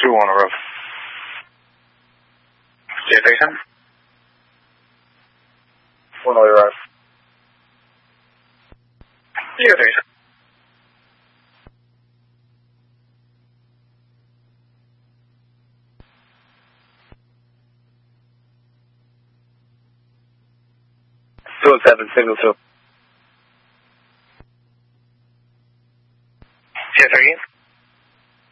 2 on the roof. Station? 1 on your right. Station. Two 7, signal 2.